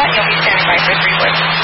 and you'll be standing by for 3 words.